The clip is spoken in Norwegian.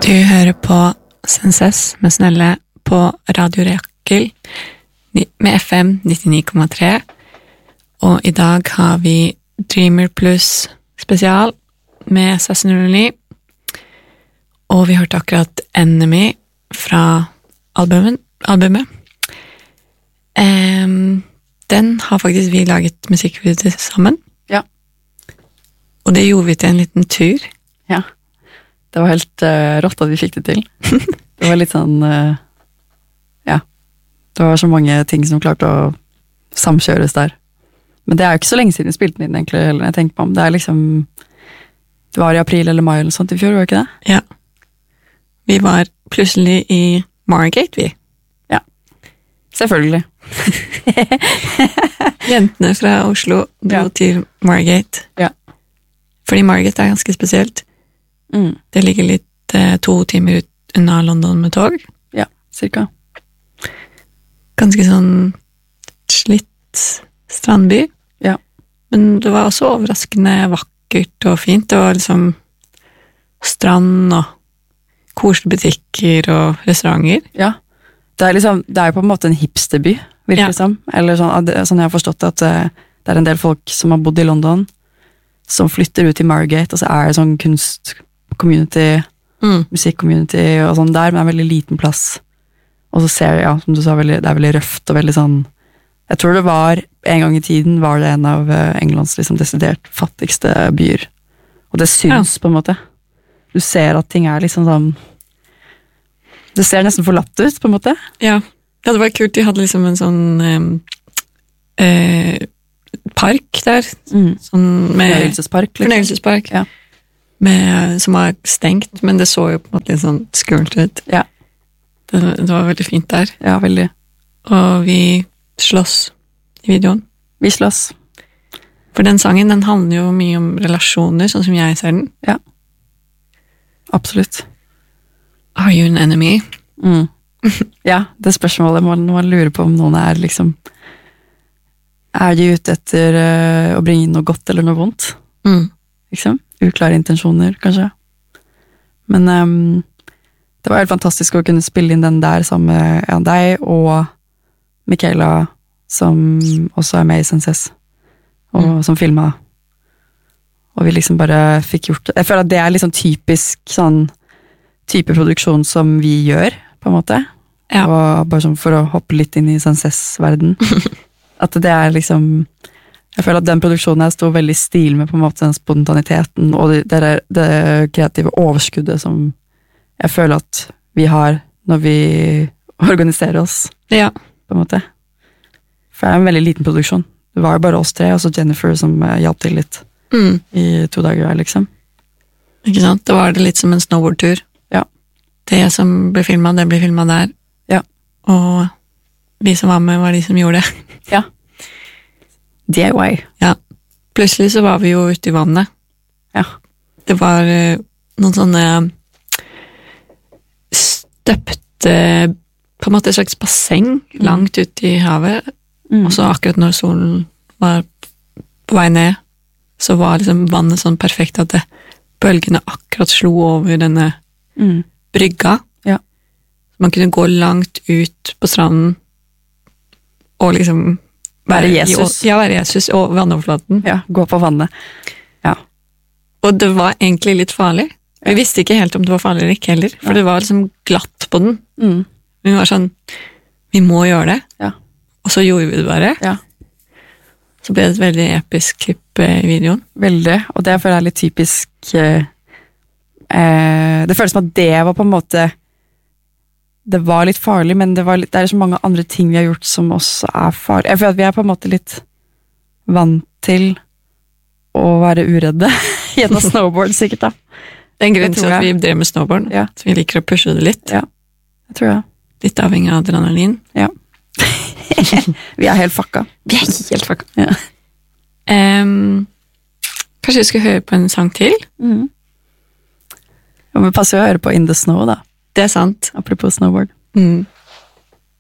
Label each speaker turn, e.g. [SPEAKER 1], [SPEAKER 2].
[SPEAKER 1] Du hører på Senses med Snelle på Radio Reakkel med FM 99,3, og i dag har vi Dreamer Plus spesial med Sessionally, og vi hørte akkurat Enemy fra albumet. Den har faktisk vi laget musikkvideo til sammen.
[SPEAKER 2] Ja.
[SPEAKER 1] Og det gjorde vi til en liten tur.
[SPEAKER 2] Ja. Det var helt rått at vi fikk det til. Det var litt sånn, ja, det var så mange ting som klarte å samkjøres der. Men det er jo ikke så lenge siden vi spilte den inn, egentlig, eller jeg tenker på om. Det er liksom, det var i april eller mai eller sånt i fjor, var det ikke det?
[SPEAKER 1] Ja. Vi var plutselig i Margate, vi.
[SPEAKER 2] Ja, selvfølgelig.
[SPEAKER 1] Jentene fra Oslo dro til Margate.
[SPEAKER 2] Ja.
[SPEAKER 1] Fordi Margate er ganske spesielt. Det ligger litt 2 timer ut unna London med tog.
[SPEAKER 2] Ja, cirka.
[SPEAKER 1] Ganske sånn slitt strandby.
[SPEAKER 2] Ja.
[SPEAKER 1] Men det var også overraskende vakkert og fint. Det var liksom strand og koselige butikker og restauranter.
[SPEAKER 2] Ja, det er liksom, det er jo på en måte en hipsterby, virker det som. Eller sånn jeg har forstått at det er en del folk som har bodd i London, som flytter ut i Margate, og så er det sånn kunst-community, musikk-community og sånn der, men det er en veldig liten plass. Og så ser jeg, ja, som du sa, det er veldig røft og veldig sånn, jeg tror det var, en gang i tiden var det en av Englands liksom desidert fattigste byer. Og det syns på en måte. Du ser at ting er liksom sånn, det ser nesten forlatt ut på en måte.
[SPEAKER 1] Ja, det var kult. De hadde liksom en sånn park der. Sånn med
[SPEAKER 2] Fornøyelsespark. Liksom.
[SPEAKER 1] Fornøyelsespark.
[SPEAKER 2] Ja.
[SPEAKER 1] Som var stengt, men det så jo på en måte litt sånn skult ut.
[SPEAKER 2] Ja.
[SPEAKER 1] Det var veldig fint der.
[SPEAKER 2] Ja, veldig.
[SPEAKER 1] Og vi slåss i videoen.
[SPEAKER 2] Vi slåss.
[SPEAKER 1] For den sangen, den handler jo mye om relasjoner, sånn som jeg ser den.
[SPEAKER 2] Ja. Absolutt.
[SPEAKER 1] Are you an enemy?
[SPEAKER 2] Ja, det spørsmålet man lurer på om noen er liksom, er de ute etter å bringe inn noe godt eller noe vondt? Liksom? Uklare intensjoner, kanskje. Men det var helt fantastisk å kunne spille inn den der sammen med deg og Michaela, som også er med i Senses, og som filmet. Og vi liksom bare fikk gjort det. Jeg føler at det er liksom typisk sånn type produksjon som vi gjør, på en måte.
[SPEAKER 1] Ja.
[SPEAKER 2] Og bare sånn for å hoppe litt inn i Senses-verden. At det er liksom, jeg føler at den produksjonen her står veldig i stil med på en måte den spontaniteten og det kreative overskuddet som jeg føler at vi har når vi organiserer oss.
[SPEAKER 1] Ja.
[SPEAKER 2] På en måte. For det er en veldig liten produksjon. Det var jo bare oss 3, og så Jennifer som hjalp til litt. I 2 dager her, liksom.
[SPEAKER 1] Ikke sant? Da var det litt som en snowboardtur.
[SPEAKER 2] Ja.
[SPEAKER 1] Det som ble filmet, det ble filmet der.
[SPEAKER 2] Ja.
[SPEAKER 1] Og vi som var med, var de som gjorde det.
[SPEAKER 2] Ja. DIY.
[SPEAKER 1] Ja. Plutselig så var vi jo ute i vannet.
[SPEAKER 2] Ja.
[SPEAKER 1] Det var noen sånne støpte, på en måte et slags basseng langt ute i havet. Og så akkurat når solen var på vei ned, så var liksom vannet sånn perfekt at bølgene akkurat slo over denne brygga.
[SPEAKER 2] Ja.
[SPEAKER 1] Man kunne gå langt ut på stranden og liksom
[SPEAKER 2] være Jesus.
[SPEAKER 1] Være Jesus og vannoverflaten.
[SPEAKER 2] Ja, gå på vannet. Ja.
[SPEAKER 1] Og det var egentlig litt farlig. Vi visste ikke helt om det var farlig eller ikke heller, for det var liksom glatt på den. Vi var sånn, vi må gjøre det. Ja. Og så gjorde vi det bare. Ja. Så ble det et veldig episk klipp i videoen. Veldig, og det føler jeg er litt typisk det føles som at det var på en måte det var litt farlig, men det er så mange andre ting vi har gjort som også er farlig. Jeg føler at vi er på en måte litt vant til å være uredde gjennom snowboard, sikkert da. Det er en grunn til at vi drev med snowboard, så vi liker å pushe det litt. Ja, jeg tror det. Litt avhengig av adrenalin. Ja. Vi er helt fucka. Ja. Kanskje vi skal høre på en sang til? Ja, men passer jo å høre på In the Snow da. Det er sant. Apropos snowboard.